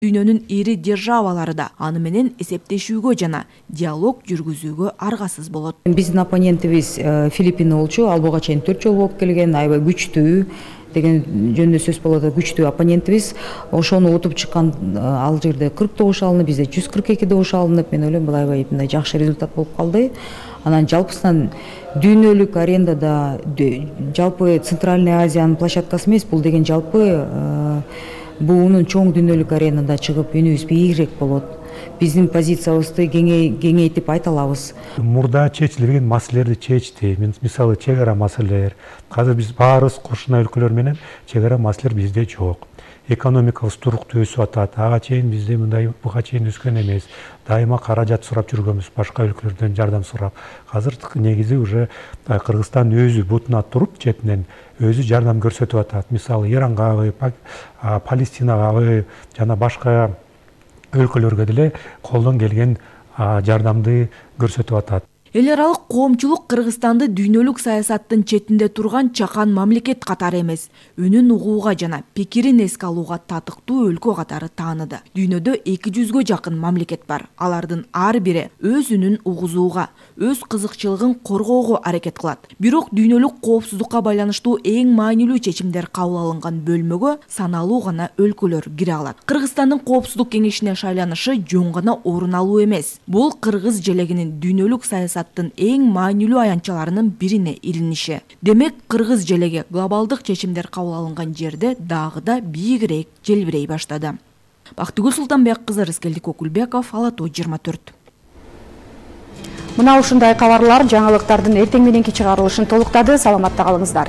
Дүйнөнүн ири державалары да аны менен эсептешүүгө жана диалог жүргүзүүгө аргасыз болот. Биздин оппонентибиз Филиппин болчу, ал буга чейин 4 жолу болуп келген, аябай күчтүү деген жөнүндө сөз болот. Күчтүү оппонентибиз, ошону утуп чыккан ал жерде 49 алынып, бизде 142 добуш алынып, мен ойлойм бул аябай мындай жакшы результат болуп калды. Анан жалпысынан дүйнөлүк аренада жалпы Центральная Азиянын площадкасы эмес, бул деген жалпы буунун чоң дүйнөлүк аренада чыгып үнүбүз бийигирээк болот. Биздин позициябызды кеңейтип айта алабыз. Мурда чечилбеген маселелерди чечти. Мисалы чек ара маселелер. Азыр биз баарыбыз кошуна өлкөлөр менен чек ара маселелер бизде жок. Экономикабыз туруктуу өсүп атат. Ага чейин бизде мындай буга чейин өскөн эмес. Дайыма каражат сурап жүргөнбүз, башка өлкөлөрдөн жардам сурап. Азыр негизи уже Кыргызстан өзү бутуна туруп четинен өзү жардам көрсөтүп атат. Мисалы Ирангабы, Палестинагабы жана башка өлкөлөргө деле колдон келген жардамды көрсөтүп атат. Эл аралык коомчулук Кыргызстанды дүйнөлүк саясаттын четинде турган чакан мамлекет катары эмес, үнүн угууга жана пикирин эске алууга татыктуу өлкө катары тааныды. Дүйнөдө 200гө жакын мамлекет бар. Алардын ар бири өз үнүн угузууга, өз кызыкчылыгын коргоого аракет кылат. Бирок дүйнөлүк коопсуздукка байланыштуу эң маанилүү чечимдер кабыл алынган бөлмөгө саналуу гана өлкөлөр кире алат. Кыргызстандын коопсуздук кеңешине шайланышы жөн гана орун алуу эмес. Бул кыргыз желегинин дүйнөлүк саясаттын эң маанилүү аянтчаларынын бирине илиниши. Демек, кыргыз желеги глобалдык чечимдер кабыл алынган жерде дагы да бийигирээк желбирей баштады. Бактыгүл Султанбек кызы, Рыскелдик Окулбеков, Ала Тоо 24. Мына ушундай кабарлар жаңылыктардын эртең мененки чыгарылышын толуктады. Саламатта калыңыздар.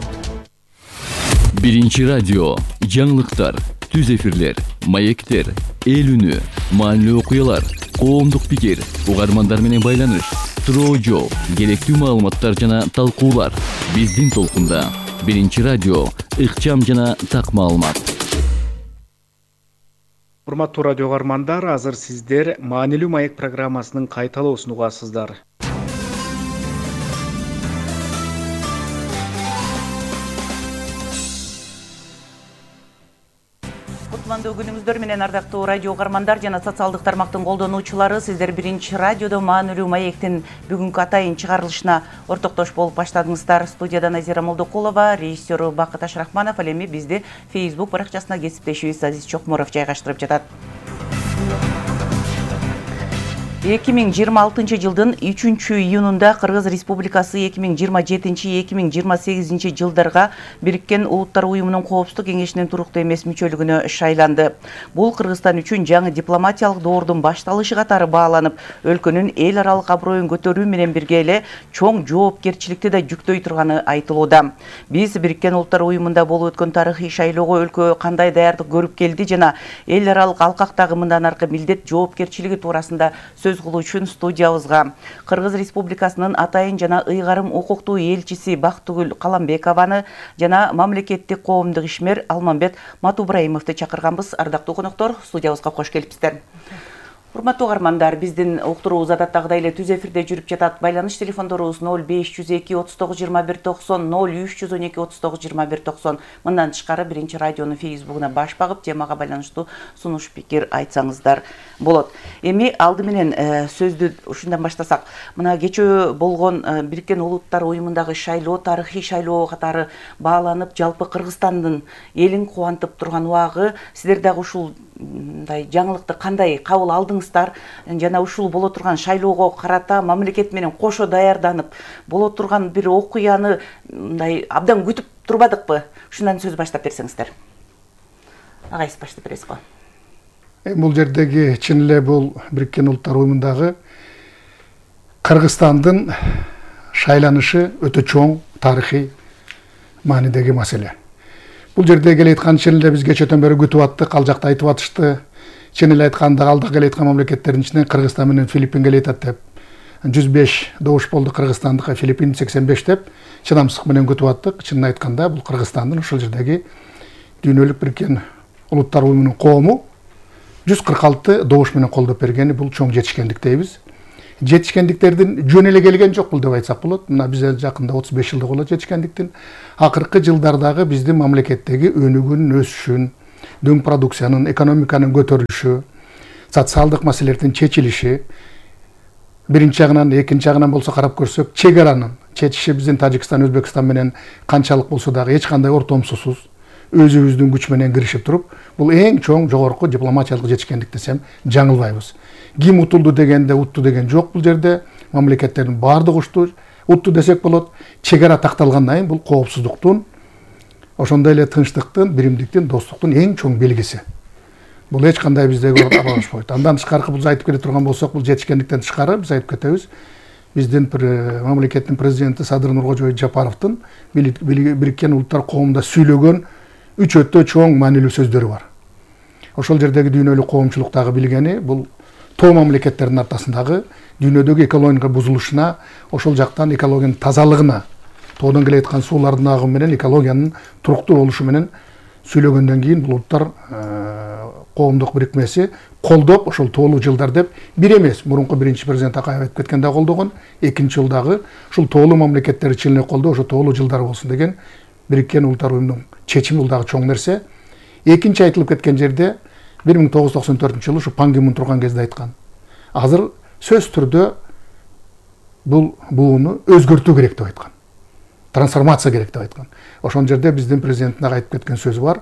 Биринчи радио, жаңылыктар, түз эфирлер, маектер, эл үнү, маанилүү окуялар, коомдук пикир, угармандар менен байланыш, суроо жооп, керектүү маалыматтар жана талкуулар. Биздин толкунда Биринчи радио, ыкчам жана так маалымат. Урматтуу радио угармандар, азыр сиздер маанилүү маек программасынын кайталоосун угасыздар. Кутмандуу күнүңүздөр менен ардактуу радио угармандар жана социалдык тармактын колдонуучулары, сиздер Биринчи радиодо маанилүү маектин бүгүнкү атайын чыгарылышына ортоктош болуп баштадыңыздар. Студияда Назира Молдокулова, режиссеру Бакыт Ашрахманов, ал эми бизди Facebook баракчасына кесиптешибиз Азиз Чокморов жайгаштырып жатат. 2026 жылдын 3-июнунда Кыргыз Республикасы 2027-2028 жылдарга Бириккен Улуттар Уюмунун Коопсуздук кеңешинин туруктуу эмес мүчөлүгүнө шайланды. Бул Кыргызстан үчүн жаңы дипломатиялык доордун башталышы катары бааланып, өлкөнүн эл аралык аброюн көтөрүү менен бирге эле чоң жоопкерчиликти да жүктөй турганы айтылууда. Биз Бириккен Улуттар Уюмунда болуп өткөн тарыхый шайлоого өлкө кандай даярдык көрүп келди жана эл аралык алкактагы мындан аркы милдет жоопкерчилиги туурасында сөз кылуу үчүн студиябызга Кыргыз Республикасынын атайын жана ыйгарым укуктуу элчиси Бактыгүл Каламбекованы жана мамлекеттик коомдук ишмер Алмамбет Матубраимовду чакырганбыз. Ардактуу коноктор, студиябызга кош келипсиздер. Урматтуу угармандар, биздин уктуруубуз адаттагыдай эле түз эфирде жүрүп жатат. Байланыш телефондорубуз 0502 39 21 90, 0312 39 21 90. Мындан тышкары Биринчи радионун Facebook'уна баш багып, темага байланыштуу сунуш пикир айтсаңыздар болот. Эми алды менен сөздү ушундан баштасак, мына кечөө болгон Бириккен Улуттар Уюмундагы шайлоо, тарыхый шайлоо катары бааланып, жалпы Кыргызстандын элин кубантып турган убагы, сиздер дагы ушул жаңылыкты кандай кабыл алдыңыздар жана ушул боло турган шайлоого карата мамлекет менен кошо даярданып боло турган бир окуяны мындай абдан күтүп турбадыкпы? Ушундан сөз баштап берсеңиздер. Агайсыз баштап бересиз го. Бул жердеги чын эле бул Бириккен Улуттар Уюмундагы Кыргызстандын шайланышы өтө чоң тарыхый маанидеги маселе. Бул жерде келе айткан чын эле биз кечөөдөн бери күтүп аттык, ал жакта айтып атышты. Чын эле айтканда алда келе айткан мамлекеттердин ичинен Кыргызстан менен Филиппин келе атат деп. 105 добуш болду Кыргызстандыкка, Филиппин 85 деп чыдамсыздык менен күтүп аттык. Чынын айтканда бул Кыргызстандын ушул жердеги дүйнөлүк Бириккен Улуттар Уюмунун коому 146 добуш менен колдоп бергени бул чоң жетишкендик дейбиз. Жетишкендиктердин жөн эле келген жок бул деп айтсак болот. Мына биз жакында 35 жылдык болот жетишкендиктин. Акыркы жылдардагы биздин мамлекеттеги өнүгүүнүн, өсүшүн, дөң продукциянын, экономиканын көтөрүлүшү, социалдык маселелердин чечилиши, биринчи жагынан, экинчи жагынан болсо карап көрсөк, чек аранын чечиши биздин Тажикстан, Өзбекстан менен канчалык болсо дагы эч кандай ортомсусуз өзүбүздүн күч менен киришип туруп, бул эң чоң жогорку дипломатиялык жетишкендик десем жаңылбайбыз. Ким утулду дегенде утту деген жок бул жерде. Мамлекеттердин баардыгы утту десек болот. Чек ара такталгандан кийин бул коопсуздуктун, ошондой эле тынчтыктын, биримдиктин, достуктун эң чоң белгиси. Бул эч кандай биздеги аралашпайт. Андан тышкары биз айтып келе турган болсок, бул жетишкендиктен тышкары биз айтып кетебиз. Биздин мамлекеттин президенти Садыр Нуркожоевич Жапаровдун Бириккен Улуттар коомунда сүйлөгөн 3 өтө чоң маанилүү сөздөрү бар. Ошол жердеги дүйнөлүк коомчулуктагы билгени бул тоо мамлекеттердин ортосундагы дүйнөдөгү экология бузулушуна, ошол жактан экологиянын тазалыгына, тоодон келе жаткан суулардын агымы менен экологиянын туруктуу болушу менен сүйлөгөндөн кийин бул улуттар коомдук бирикмеси колдоп, ошол тоолуу жылдар деп бир эмес, мурунку биринчи президент Акаев айтып кеткенде колдогон, экинчи жылдагы ушул тоолуу мамлекеттер ичинде колдоо, ошо тоолуу жылдар болсун деген Бириккен Улуттар уюмунун чечими, бул дагы чоң нерсе. Экинчи айтылып кеткен жерде 1994 жылы ушу Пан Ги Мун турган кезде айткан. Азыр сөз түрдө бул бууну өзгөртүү керек деп айткан. Трансформация керек деп айткан. Ошол жерде биздин президенттин айтып кеткен сөзү бар.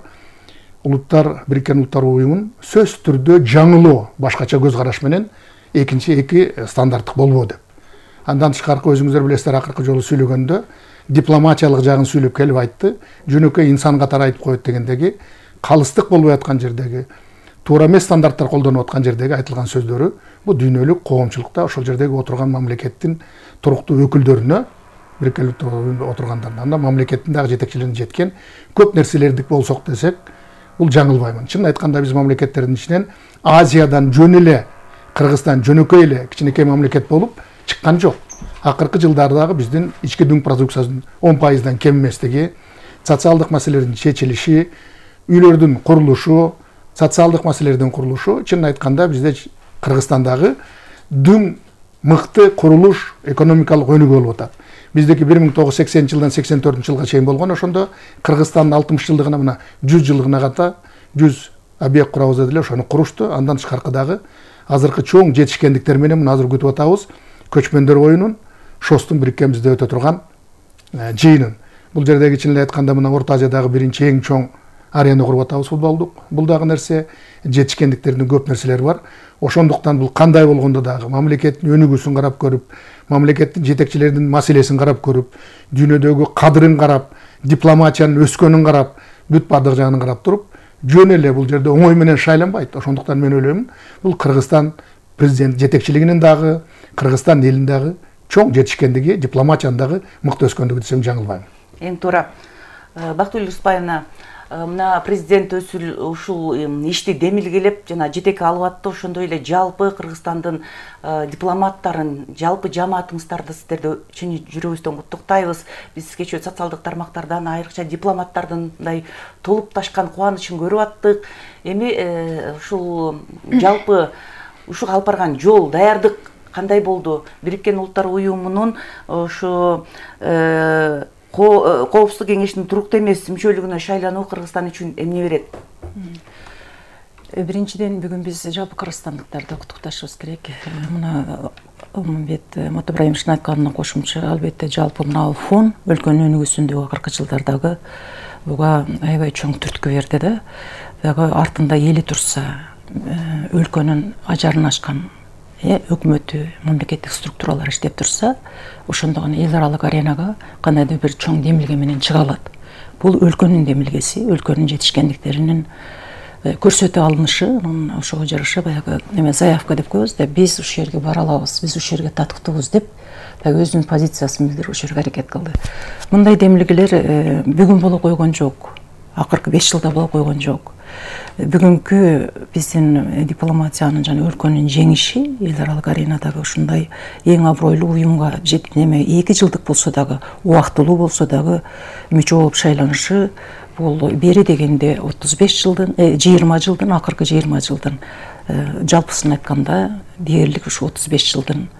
Бириккен Улуттар уюмун сөз түрдө жаңылоо, башкача көз караш менен эки стандарттык болбоо деп. Андан тышкары өзүңүздөр билесиздер, акыркы жолу сүйлөгөндө дипломатиялык жагын сүйлөп келип айтты. Жөнөкөй инсан катары айтып коет дегендеги, калыстык болбой аткан жердеги, туура эмес стандарттар колдонуп аткан жердеги айтылган сөздөрү бул дүйнөлүк коомчулукта ошол жердеги отурган мамлекеттин туруктуу өкүлдөрүнө, Бириккен Улуттар уюмунда отургандарына, мамлекеттин дагы жетекчилерине жеткен көп нерселердик болсок десек, бул жаңылбаймын. Чын айтканда биз мамлекеттердин ичинен Азиядан жөн эле Кыргызстан жөнөкөй эле кичинекей мамлекет болуп чыккан жок. Акыркы жылдардагы биздин ички дүң продукциясынын 10%дан кем эместиги, социалдык маселелердин чечилиши, үйлөрдүн курулушу, социалдык маселелердин курулушу, чын айтканда бизде Кыргызстандагы дүң мыкты курулуш, экономикалык өнүгүү болуп атат. Биздеки 1980 жылдан 84 жылга чейин болгон, ошондо Кыргызстандын 60 жылдыгына, мына 100 жылдыгына ката 100 объект курабыз дедилер, ошону курушту. Андан тышкаркыдагы азыркы чоң жетишкендиктер менен мына азыр күтүп атабыз. Көчмөндөр оюнун, ШОСтун бириккен бизде өтө турган жыйынын. Бул жердеги чын эле айтканда мына Орто Азиядагы биринчи эң чоң арена куруп атабыз футболдук. Бул дагы нерсе, жетишкендиктердин көп нерселери бар. Ошондуктан бул кандай болгондо дагы мамлекеттин өнүгүүсүн карап көрүп, мамлекеттин жетекчилеринин маселесин карап көрүп, дүйнөдөгү кадырын карап, дипломатиянын өскөнүн карап, бүт бардык жагын карап туруп, жөн эле бул жерде оңой менен шайланбайт. Ошондуктан мен ойлойм, бул Кыргызстан президент жетекчилигинин дагы, Кыргызстан элинин дагы чоң жетишкендиги, дипломатиянын дагы мыкты өскөндүгү десем жаңылбайм. Эң туура. Бактыгүл Рыспаевна, мына президент ушул ишти демилгелеп жана жетекке алып атты. Ошондой эле жалпы Кыргызстандын дипломаттарын, жалпы жамаатыңыздарды сиздерди чын жүрөгүбүздөн куттуктайбыз. Биз кечээ социалдык тармактардан, айрыкча дипломаттардын мындай толуп ташкан кубанычын көрүп аттык. Эми ушул жалпы ушуга алып барган жол, даярдык кандай болду? Бириккен Улуттар уюмунун ошо Коопсуздук кеңешинин туруктуу эмес мүчөлүгүнө шайлануу Кыргызстан үчүн эмне берет? Биринчиден бүгүн биз жалпы кыргызстандыктарды куттукташыбыз керек. Мына Алмамбет Мотобраимовичтин айтканына кошумча, албетте жалпы мына фон өлкөнүн өнүгүүсүндөгү акыркы жылдардагы буга аябай чоң түрткү берди да. Дагы артында эли турса, өлкөнүн ажарын ачкан өкмөтү, мамлекеттик структуралар иштеп турса, ошондо гана эл аралык аренага кандайдыр бир чоң демилге менен чыга алат. Бул өлкөнүн демилгеси, өлкөнүн жетишкендиктеринин көрсөтө алынышы, ошого жараша баягы заявка деп коебуз да, биз ушул жерге бара алабыз, биз ушул жерге татыктуубуз деп, өзүнүн позициясын билдирип ошол жерге аракет кылды. Мындай демилгелер бүгүн боло койгон жок, акыркы 5 жылда боло койгон жок. Бүгүнкү биздин дипломатиянын жана өлкөнүн жеңиши эл аралык аренадагы ушундай эң абройлуу уюмга 2 жылдык болсо дагы, убактылуу болсо дагы мүчө болуп шайланышы, бул бери дегенде 35 жылдын, 20 жылдын, акыркы 20 жылдын жалпысын айтканда дээрлик ушу 35 жылдын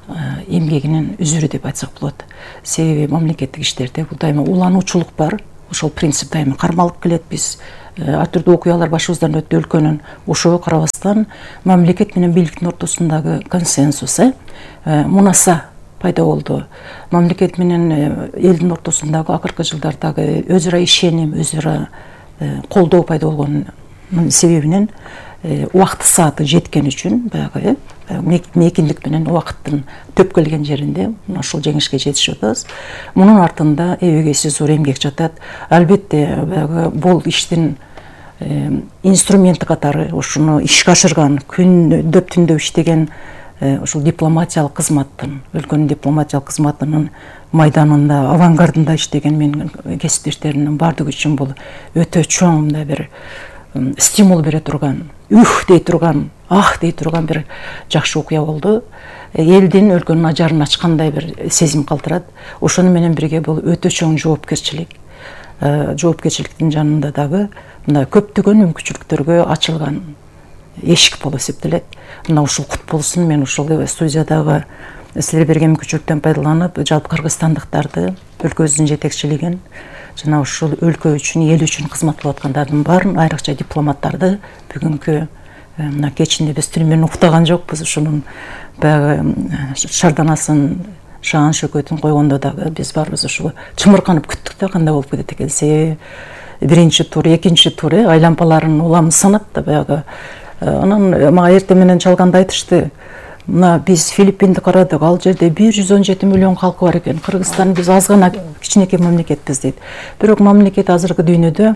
эмгегинин үзүрү деп айтсак болот. Себеби мамлекеттик иштерде бул дайыма улануучулук бар. ошол принцип дайыма кармалып келет. Биз ар түрдүү окуялар башыбыздан өттү өлкөнүн. Ошого карабастан мамлекет менен бийликтин ортосундагы консенсус, мунаса пайда болду. Мамлекет менен элдин ортосундагы акыркы жылдардагы өз ара ишеним, өз ара колдоо пайда болгонун себебинен убакыт сааты жеткен үчүн баягы мейкиндик менен убакыттын төп келген жеринде ушул жеңишке жетишип атабыз. Мунун артында эбегейсиз зор эмгек жатат. Албетте баягы бул иштин инструменти катары ушуну ишке ашырган, күндөп түндөп иштеген ушул дипломатиялык кызматтын, өлкөнүн дипломатиялык кызматынын майданында, авангардында иштеген менин кесиптештеримдин баардыгы үчүн бул өтө чоң мындай бир стимул бере турган, дей турган, дей турган бир жакшы окуя болду. Элдин, өлкөнүн ажарын ачкандай бир сезим калтырат. Ошону менен бирге бул өтө чоң жоопкерчилик. Жоопкерчиликтин жанында дагы мындай көптөгөн мүмкүнчүлүктөргө ачылган эшик болуп эсептелет. Мына ушул кут болсун. Мен ушул студиядагы силер берген мүмкүнчүлүктөн пайдаланып, жалпы кыргызстандыктарды, өлкөбүздүн жетекчилигин, жана ушул өлкө үчүн, эл үчүн кызмат кылып аткандардын баарын, айрыкча дипломаттарды бүгүнкү мына кечинде биз түнү менен уктаган жокпуз. Ушунун баягы шарданасын, шаан шөкөтүн койгондо дагы биз баарыбыз ушул чымырканып күттүк да кандай болуп кетет экен. Себеби биринчи тур, экинчи тур айлампаларын уламыз санап да баягы. Анан мага эртең менен чалганда айтышты, мына биз Филиппинди карадык, ал жерде 117 миллион калкы бар экен. Кыргызстан биз аз гана кичинекей мамлекетпиз дейт. Бирок мамлекет азыркы дүйнөдө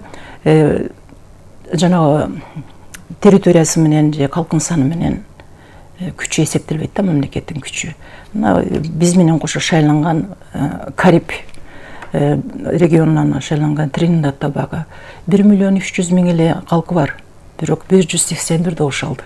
жанагы территориясы менен же калкын саны менен күчү эсептелбейт да, мамлекеттин күчү. Мына биз менен кошо шайланган Кариб регионунан шайланган Триндад Тобаго 1 миллион 300 миң эле калкы бар. Бирок 181 добуш алды.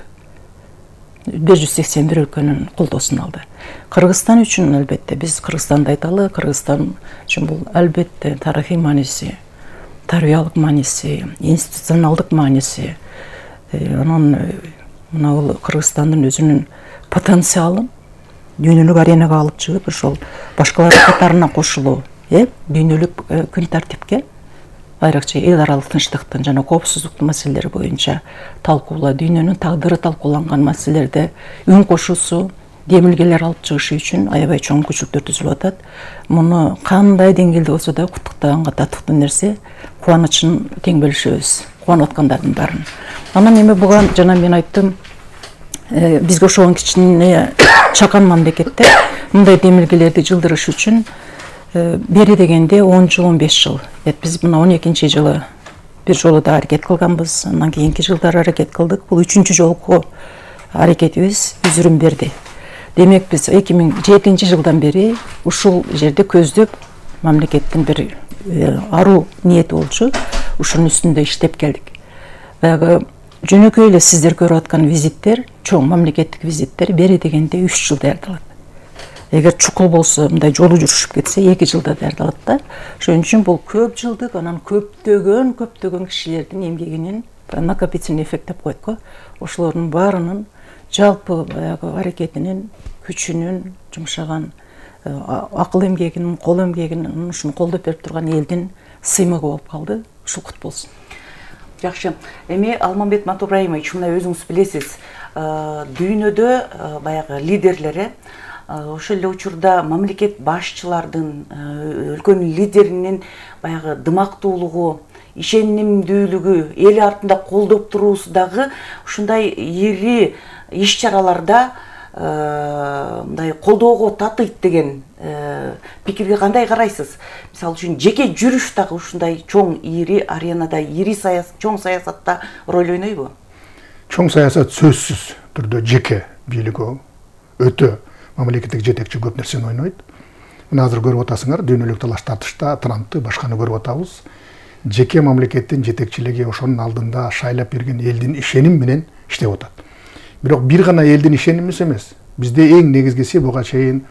181 өлкөнүн колдоосун алды. Кыргызстан үчүн албетте биз Кыргызстанды айталы, Кыргызстан үчүн бул албетте тарыхый мааниси, тарбиялык мааниси, институционалдык мааниси. Анан мына бул Кыргызстандын өзүнүн потенциалын дүйнөлүк аренага алып чыгып, ошол башкалардын катарына кошулуу, дүйнөлүк күн тартипке, айрыкча эл аралык тынчтыктын жана коопсуздуктун маселелери боюнча талкуулоо, дүйнөнүн тагдыры талкууланган маселелерде үн кошуусу, демилгелер алып чыгышы үчүн аябай чоң мүмкүнчүлүктөр түзүлүп атат. Муну кандай деңгээлде болсо да куттуктаганга татыктуу нерсе, кубанычын тең бөлүшөбүз, кубанып аткандардын баарын. Анан эми буга жана мен айттым, бизге ошогон кичине чакан мамлекетте мындай демилгелерди жылдырыш үчүн бери дегенде 10 жыл, 15 жыл. Биз мына 12-нчи жылы бир жолу да аракет кылганбыз, андан кийинки жылдары аракет кылдык. Бул 3-чү жолку аракетибиз үзүрүн берди. Демек биз 2007 жылдан бери ушул жерде көздөп мамлекеттин бир аруу ниети болчу, ушунун үстүндө иштеп келдик. Баягы жөнөкөй эле сиздер көрүп аткан визиттер, чоң мамлекеттик визиттер бери дегенде 3 жыл даярдалат. Эгер чукул болсо, мындай жолу жүрүшүп кетсе, 2 жылда даярдалат да. Ошон үчүн бул көп жылдык, анан көптөгөн кишилердин эмгегинин накопительный эффект деп коет го. Ошолордун баарынын жалпы баягы аракетинин, күчүнүн, жумшаган акыл эмгегинин, кол эмгегинин, ушуну колдоп берип турган элдин сыймыгы болуп калды. Ушул кут болсун. Жакшы. Эми Алмамбет Матубраимович, мына өзүңүз билесиз, дүйнөдө баягы лидерлери ошол эле учурда мамлекет башчылардын, өлкөнүн лидеринин баягы дымактуулугу, ишенимдүүлүгү, эл артында колдоп туруусу дагы ушундай ири иш-чараларда мындай колдоого татыйт деген пикирге кандай карайсыз? Мисалы үчүн жеке жүрүш дагы ушундай чоң ири аренада, ири чоң саясатта роль ойнойбу? Чоң саясат сөзсүз түрдө жеке бийлиги өтө мамлекеттик жетекчи көп нерсени ойнойт. Мына азыр көрүп атасыңар, дүйнөлүк талаш тартышта Трампты, башканы көрүп атабыз. Жеке мамлекеттин жетекчилиги ошонун алдында шайлап берген элдин ишеним менен иштеп атат. Бирок бир гана элдин ишеними эмес. Бизде эң негизгиси буга чейин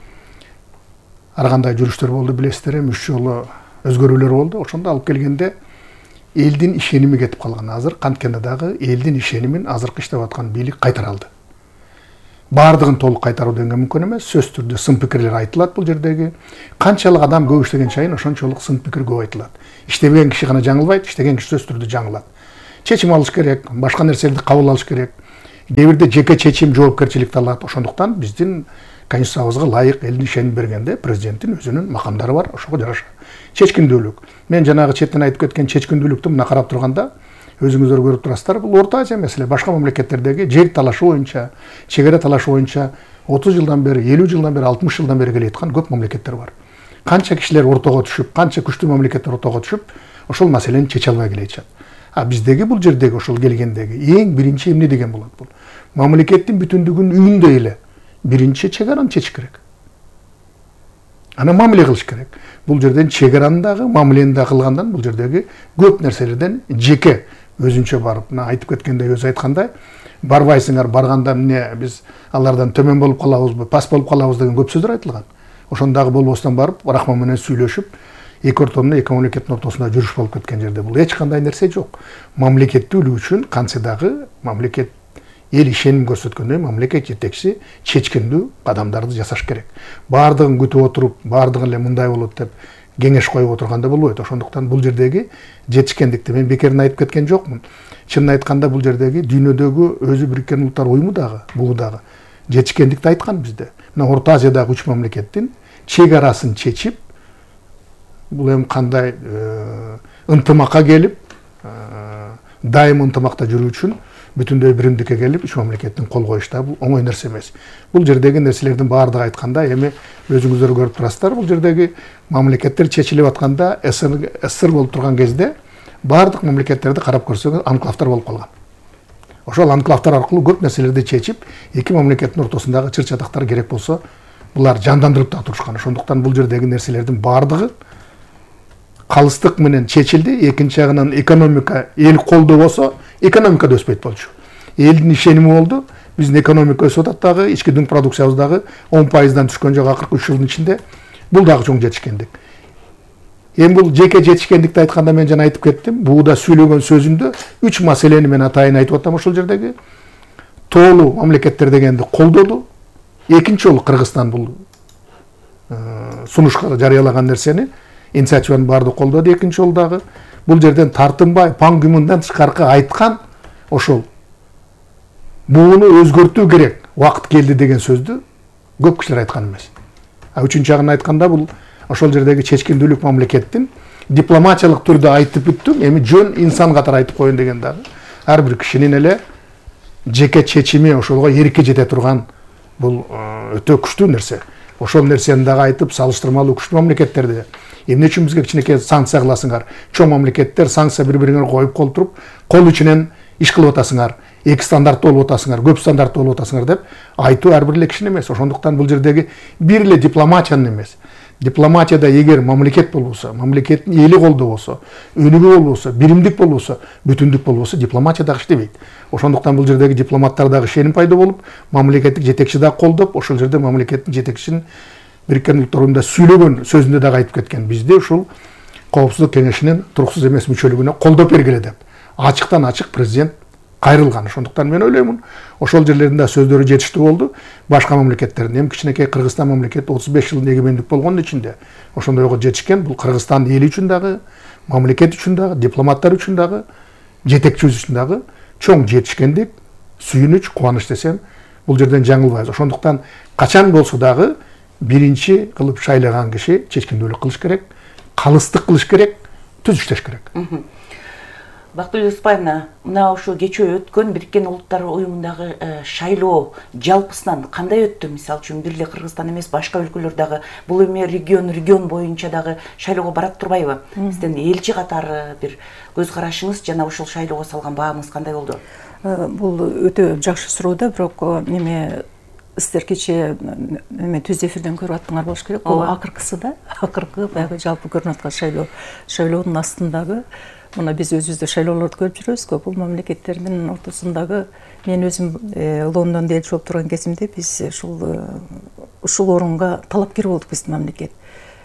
ар кандай жүрүштөр болду, билесиздер, 3 жолу өзгөрүүлөр болду. Ошондо алып келгенде элдин ишеними кетип калган. Азыр канткенде дагы элдин ишенимин азыркы иштеп аткан бийлик кайтара алды. бардығын толық қайтару деген мүмкін емес. Сөз түрде сын пікірлер айтылады бұл жердегі. Қаншалық адам көп іштеген сайын ошончолук сын пікір көп айтылады. Иштебеген киши гана жаңылбайт, иштеген киши сөз түрде жаңылат. Чечим алыш керек, башка нерселерди кабыл алыш керек. Кээ бирде жеке чечим жоопкерчиликти алат. Ошондуктан биздин Конституциябызга ылайык элдин ишеним бергенде президенттин өзүнүн макамдары бар, ошого жараша. Чечкиндүүлүк. Мен жанагы четтен айтып кеткен чечкиндүүлүктү мына карап турганда өзүңүздөр көрүп турасыздар, бул Орто Азия маселе. Башка мамлекеттердеги жер талашы боюнча, чегара талашы боюнча 30 жылдан бери, 50 жылдан бери, 60 жылдан бери келе жаткан көп мамлекеттер бар. Канча кишилер ортого түшүп, канча күчтүү мамлекеттер ортого түшүп, ошол маселени чече албай келе жатышат. А биздеги бул жердеги ошол келгендеги эң биринчи эмне деген болот бул? Мамлекеттин бүтүндүгүн үйүндө эле биринчи чегараны чечиш керек. Ана мамиле кылыш керек. Бул жерден чегараны дагы, мамилени дагы кылгандан бул жердеги көп нерселерден жеке өзүнчө барып, мына айтып кеткендей, өзү айткандай, барбайсыңар, барганда эмне биз алардан төмөн болуп калабызбы, пас болуп калабыз деген көп сөздөр айтылган. Ошондагы болбостон барып, рахман менен сүйлөшүп, эки ортомдо эки мамлекеттин ортосунда жүрүш болуп кеткен жерде бул эч кандай нерсе жок. Мамлекеттүүлүк үчүн кантсе дагы мамлекет эл ишеним көрсөткөндөй мамлекет жетекчиси чечкиндүү кадамдарды жасаш керек. Бардыгын күтүп отуруп, бардыгы эле мындай болот деп кеңеш коюп отурганда болбойт. Ошондуктан бул жердеги жетишкендикти мен бекерин айтып кеткен жокмун. Чынын айтканда бул жердеги дүйнөдөгү өзү Бириккен Улуттар Уюму дагы, бул дагы жетишкендикти айткан бизде. Мына Орто Азиядагы 3 мамлекеттин чегарасын чечип, бул эми кандай ынтымакка келип, дайым ынтымакта жүрүү үчүн бүтүндөй биримдикке келип, 3 мамлекеттин кол коюшта бул оңой нерсе эмес. Бул жердеги нерселердин баардыгы айтканда, эми өзүңүздөр көрүп турасыздар, бул жердеги мамлекеттер чечилип атканда, СССР болуп турган кезде баардык мамлекеттерди карап көрсөңүз анклавдар болуп калган. Ошол анклавдар аркылуу көп нерселерди чечип, эки мамлекеттин ортосундагы чыр-чатактар керек болсо, булар жандандырып да турушкан. Ошондуктан бул жердеги нерселердин баардыгы калыстык менен чечилди. Экинчи жагынан экономика, эл колдоо болсо, экономика да өспөйт болчу. Элдин ишеними болду. Биздин экономика өсүп атат дагы, ички дүң продукциябыз дагы 10%дан түшкөн жок акыркы 3 жылдын ичинде. Бул дагы чоң жетишкендик. Эми бул жеке жетишкендикти айтканда мен жана айтып кеттим. Бууда сүйлөгөн сөзүмдө 3 маселени мен атайын айтып атам ошол жердеги. Тоолуу мамлекеттер дегенди колдоду. Экинчи жолу Кыргызстан бул сунушка жарыялаган нерсени, инициативаны барды колдоду. Экинчи жолу дагы бул жерден тартынбай, Пан Ги Мундан тышкаркы айткан ошол буну өзгөртүү керек, убакыт келди деген сөздү көп кишилер айткан эмес. А үчүнчү жагын айтканда бул ошол жердеги чечкиндүүлүк мамлекеттин дипломатиялык түрдө айтып бүттүм, эми жөн инсан катары айтып коеюн деген дагы ар бир кишинин эле жеке чечими ошолго эркке жете турган бул өтө күчтүү нерсе. Ошол нерсени дагы айтып, салыштырмалуу күчтүү мамлекеттерди эмне үчүн бизге кичинекей санкция кыласыңар? Чоң мамлекеттер санкция бири-бириңерге коюп колтуруп, кол ичинен иш кылып атасыңар, эки стандарттуу болуп атасыңар, көп стандарттуу болуп атасыңар деп айтуу ар бир эле кишинин эмес. Ошондуктан бул жердеги бир эле дипломатиянын эмес. Дипломатияда эгер мамлекет болбосо, мамлекеттин эли колдоо болсо, өнүгүү болбосо, биримдик болбосо, бүтүндүк болбосо, дипломатия дагы иштебейт. Ошондуктан бул жердеги дипломаттар дагы ишеним пайда болуп, мамлекеттик жетекчи дагы колдоп, ошол жерде мамлекеттин жетекчисин Бириккен Улуттар Уюмунда сүйлөгөн сөзүндө дагы айтып кеткен. Бизде ушул Коопсуздук кеңешинин туруксуз эмес мүчөлүгүнө колдоп бергиле деп. Ачыктан ачык президент кайрылган. Ошондуктан мен ойлоймун, ошол жерлеринде сөздөрү жетиштүү болду. Башка мамлекеттердин, эми кичинекей Кыргызстан мамлекети 35 жыл эгемендик болгондун ичинде ошондойго жетишкен. Бул Кыргызстан эли үчүн дагы, мамлекет үчүн дагы, дипломаттар үчүн дагы, жетекчибиз үчүн дагы чоң жетишкендик, сүйүнүч, кубаныч десем, бул жерден жаңылбайбыз. Ошондуктан качан болсо дагы биринчи кылып шайлаган киши чечкиндүүлүк кылыш керек, калыстык кылыш керек, түз иштеш керек. Бактыгүл Юсупаевна, мына ошо кечээ өткөн Бириккен Улуттар Уюмундагы шайлоо жалпысынан кандай өттү? Мисалы үчүн бир эле Кыргызстан эмес, башка өлкөлөр дагы бул эми регион боюнча дагы шайлоого барат турбайбы? Сиздин элчи катары бир көз карашыңыз жана ошол шайлоого салган баамыңыз кандай болду? Бул өтө жакшы суроо да, бирок эме сиздер кечээ түз эфирден көрүп аттыңар болуш керек. Бул акыркысы да, акыркы баягы жалпы көрүнүп аткан шайлоонун астындагы. Мына биз өзүбүздө шайлоолорду көрүп жүрөбүзгө. Бул мамлекеттердин ортосундагы мен өзүм Лондондо элчи болуп турган кезимде биз ушул орунга талапкер болдук биздин мамлекет.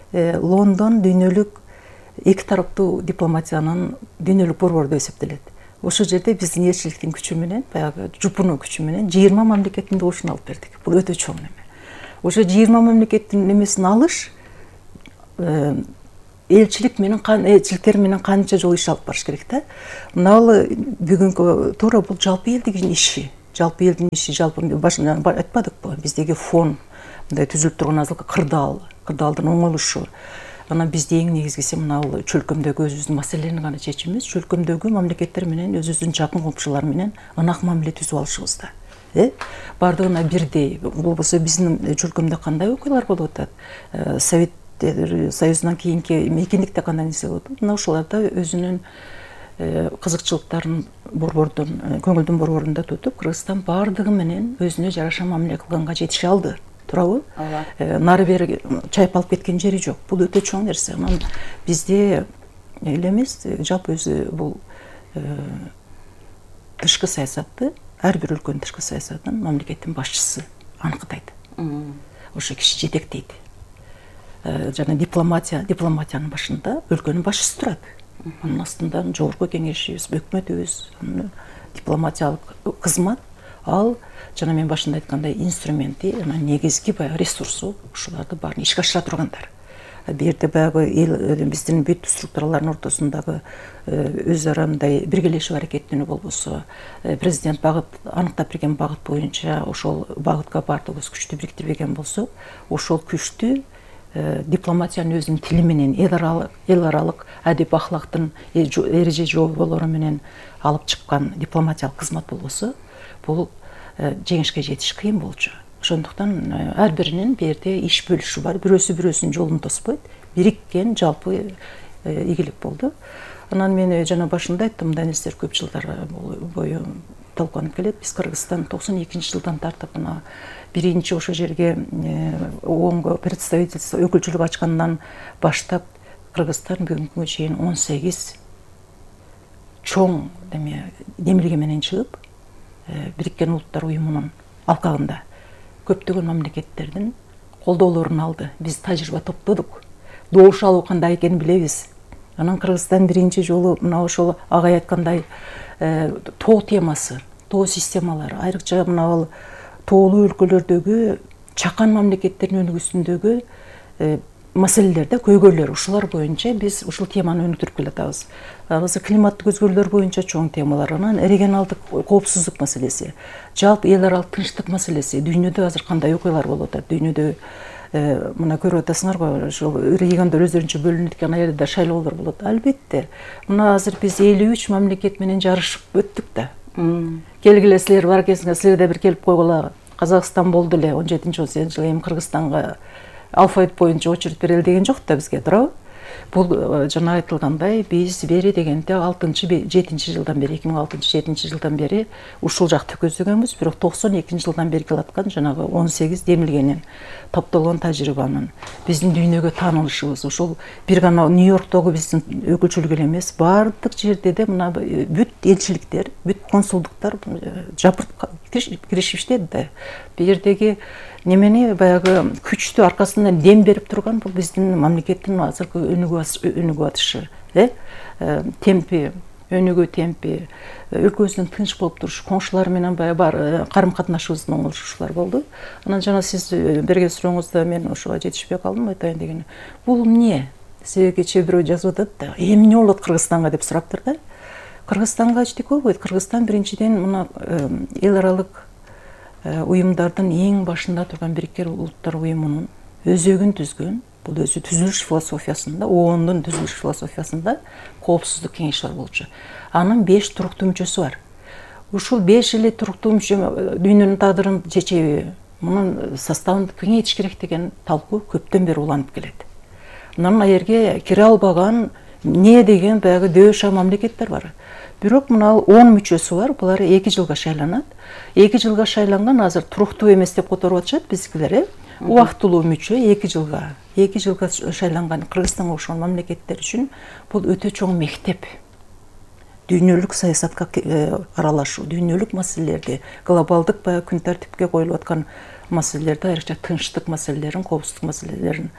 Лондон дүйнөлүк эки тараптуу дипломатиянын дүйнөлүк борбору деп эсептелет. ошол жерде биздин элчиликтин күчү менен баягы жупунуу күчү менен 20 мамлекеттин добушун алып бердик. Бул өтө чоң неме. Ошо 20 мамлекеттин немесин алыш элчиликтер менен канча жолу иш алып барыш керек да. Мына бүгүнкү туура бул жалпы элдин иши. Жалпы элдин иши, жалпы башынан айтпадыкпы? Биздеги фон мындай түзүлүп турган азыркы кырдаалдын оңолушу. Анан бизде эң негизгиси мына чөлкөмдөгү өзүбүздүн маселелерин гана чечүүбүз, чөлкөмдөгү мамлекеттер менен өзүбүздүн жакын комшулар менен ынак мамиле түзүп алышыбызда. Бардыгына бирдей. Болбосо биздин чөлкөмдө кандай окуялар болуп атат? Советтер Союзунан кийинки мейкиндикте кандай нерсе болуп атат? Мына ошоларда өзүнүн кызыкчылыктарын көңүлдүн борборунда тутуп, Кыргызстан бардыгы менен өзүнө жараша мамиле кылганга жетише алды. Туурабы? Нары бери чайпалып кеткен жери жок. Бул өтө чоң нерсе. Анан бизде эле эмес, жалпы өзү бул тышкы саясатты, ар бир өлкөнүн тышкы саясатын мамлекеттин башчысы аныктайт. Ошо киши жетектейт. Жана дипломатиянын башында өлкөнүн башчысы турат. Анын астында жогорку кеңешибиз, өкмөтүбүз, дипломатиялык кызмат, ал жана мен башында айткандай инструменти, негизги баягы ресурсу ушуларды баарын ишке ашыра тургандар. Бул жерде баягы биздин бүт структуралардын ортосундагы өз ара мындай биргелешип аракеттенүү болбосо, президент багыт аныктап берген багыт боюнча ошол багытка баардыгыбыз күчтү бириктирбеген болсок, ошол күчтү дипломатиянын өзүнүн тили менен, эл аралык адеп ахлактын эреже жоболору менен алып чыккан дипломатиялык кызмат болбосо, бул жеңишке жетиш кыйын болчу. Ошондуктан ар биринин бу жерде иш бөлүшү бар. Бирөөсү бирөөсүнүн жолун тоспойт. Бириккен жалпы ийгилик болду. Анан мен жана башында айттым, мындай нерселер көп жылдар бою талкууланып келет. Биз Кыргызстан 92-жылдан тартып мына биринчи ошо жерге ООНго представительство өкүлчүлүк ачкандан баштап Кыргызстан бүгүнкү күнгө чейин 18 чоң демилге менен чыгып, Бириккен Улуттар уюмунун алкагында көптөгөн мамлекеттердин колдоолорун алды. Биз тажрыйба топтодук. Добуш алуу кандай экенин билебиз. Анан Кыргызстан биринчи жолу мына ошол агай айткандай тоо темасы, тоо системалары, айрыкча мына ал тоолуу өлкөлөрдөгү чакан мамлекеттердин өнүгүүсүндөгү маселелерде көйгөйлөр, ушулар боюнча биз ушул теманы өнүктүрүп келатабыз. Азыр климаттык өзгөрүүлөр боюнча чоң темалар, анан регионалдык коопсуздук маселеси, жалпы эл аралык тынчтык маселеси, дүйнөдө азыр кандай окуялар болуп атат, дүйнөдө мына көрүп атасыңарбы, ошол региондор өздөрүнчө бөлүнүп кеткен, ал жерде шайлоолор болот. Албетте, мына азыр биз 53 мамлекет менен жарышып өттүк да. Келгиле силер бар экенсиңер, силер да бир келип койгула. Казакстан болду эле 17-18 жылы эми Кыргызстанга алфавит боюнча очередь берели деген жок да бизге, туурабы? Бул жана айтылгандай, биз бери дегенде 6-7 жылдан бери, 2006-7 жылдан бери ушул жакты көздөкөнбүз, бирок 92 жылдан бери келаткан жанагы 18 демилгенин, топтолгон тажрыйбанын, биздин дүйнөгө таанылышыбыз, ошол бир гана Нью-Йорктогу биздин өкүлчүлүк эле эмес, баардык жерде де мына бүт элчиликтер, бүт консулдуктар жапырт киришип иштеди да. Бу жердеги немени баягы күчтүү аркасынан дем берип турган бул биздин мамлекеттин азыркы өнүгүп атышы, темпи, өнүгүү темпи, өлкөбүздүн тынч болуп турушу, коңшулар менен бар карым катнашыбыздын оңолушуулар болду. Анан жана сиз берген сурооңузда мен ошого жетишпей калдым, айтайын дегени. Бул эмне? Сизге кечээ бирөө жазып атат да, эмне болот Кыргызстанга деп сураптыр да. Кыргызстанга эчтеке болбойт. Кыргызстан биринчиден мына эл аралык уюмдардын эң башында турган Бириккен Улуттар уюмунун өзөгүн түзгөн, бул өзү түзүлүш философиясында, ООНдун түзүлүш философиясында коопсуздук кеңеши бар болчу. Анын 5 туруктуу мүчөсү бар. Ушул 5 эле туруктуу мүчө дүйнөнүн тагдырын чечеби, мунун составын кеңейтиш керек деген талкуу көптөн бери уланып келет. Анан ал жерге кире албаган не деген баягы дөша мамлекеттер бар. Бирок мына 10 мүчөсү бар, булар 2 жылга шайланат. 2 жылга шайланган азыр туруктуу эмес деп которуп атышат биздикилер. Убактылуу мүчө 2 жылга шайланган Кыргызстанга окшогон мамлекеттер үчүн бул өтө чоң мектеп. Дүйнөлүк саясатка аралашуу, дүйнөлүк маселелерди, глобалдык баягы күн тартипке коюлуп аткан маселелерди, айрыкча тынчтык маселелерин, коопсуздук маселелерин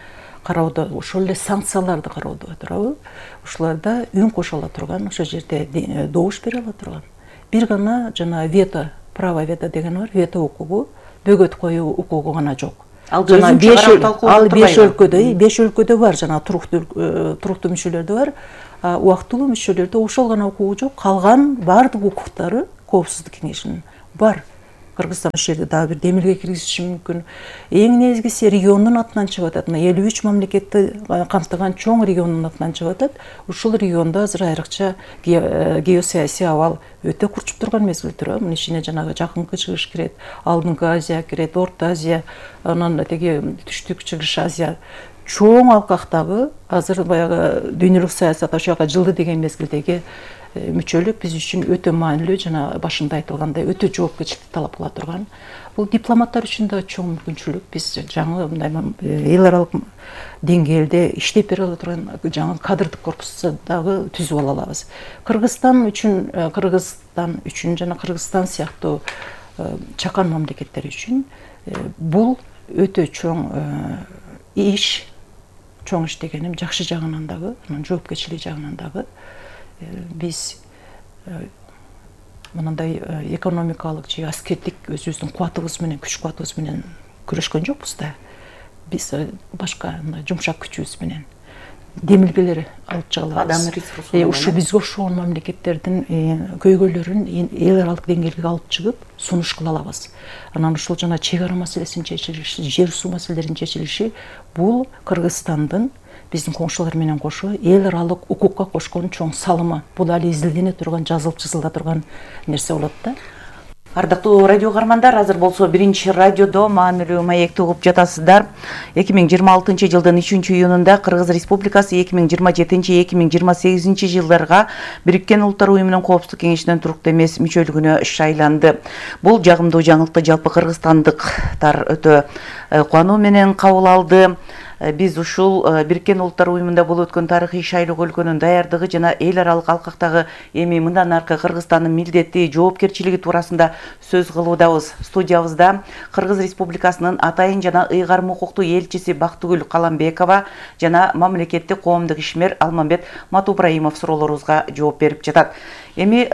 кароодо, ошол эле санкцияларды кароодо турабы, ушуларда үн кошо ала турган, ошол жерде добуш бере ала турган. Бир гана жана вето, право вето деген бар, вето укугу, бөгөт коюу укугу гана жок. Ал 5 өлкөдө бар, жана туруктуу мүчөлөрдө бар, убактылуу мүчөлөрдө ошол гана укугу жок, калган баардык укуктары Коопсуздук кеңешинин бар. Кыргызстан ошол жерде дагы бир демилге киргизиши мүмкүн. Эң негизгиси региондун атынан чыгып атат. 53 мамлекетти камтыган чоң региондун атынан чыгып атат. Ушул региондо азыр айрыкча геосаясий абал өтө курчуп турган мезгил турат. Мунун ичине жанагы Жакынкы Чыгыш кирет, Алдыңкы Азия кирет, Орто Азия, анан теги Түштүк Чыгыш Азия. Чоң алкактагы азыр баягы дүйнөлүк саясат ошол жака жылды деген мезгилдеги мүчөлүк биз үчүн өтө маанилүү, жана башында айтылгандай өтө жоопкерчиликти талап кыла турган. Бул дипломаттар үчүн да чоң мүмкүнчүлүк. Биз жаңы мындай эл аралык деңгээлде иштеп бере ала турган жаңы кадрдык корпусту дагы түзүп ала алабыз. Кыргызстан үчүн жана Кыргызстан сыяктуу чакан мамлекеттер үчүн бул өтө чоң иш. Чоң иш дегеним жакшы жагынан дагы, анан жоопкерчилик жагынан дагы биз мындай экономикалык же аскердик өзүбүздүн кубатыбыз менен, күч кубатыбыз менен күрөшкөн жокпуз да. Биз башка жумшак күчүбүз менен демилгелер алып чыга алабыз. Ушу бизге ошол мамлекеттердин көйгөйлөрүн эл аралык деңгээлге алып чыгып, сунуш кыла алабыз. Анан ушул жана чек ара маселесинин чечилиши, жер суу маселелеринин чечилиши бул Кыргызстандын биздин коңшулар менен кошо эл аралык укукка кошкон чоң салымы. Бул али изилдене турган, жазылып чызыла турган нерсе болот да. Ардактуу радио каармандар, азыр болсо биринчи радиодо маанилүү маекти угуп жатасыздар. 2026 жылдын 3-июнунда Кыргыз Республикасы 2027-2028 жылдарга Бириккен Улуттар Уюмунун Коопсуздук кеңешинин туруктуу эмес мүчөлүгүнө шайланды. Бул жагымдуу жаңылыкты жалпы кыргызстандыктар өтө кубануу менен кабыл алды. Биз ушул Бириккен Улуттар Уюмунда болуп өткөн тарыхый шайлоо өлкөнүн даярдыгы жана эл аралык алкактагы эми мындан аркы Кыргызстандын милдети, жоопкерчилиги туурасында сөз кылуудабыз. Студиябызда Кыргыз Республикасынын атайын жана ыйгарым укуктуу элчиси Бактыгүл Каламбекова жана мамлекеттик коомдук ишмер Алмамбет Матубраимов суроолорубузга жооп берип жатат. Эми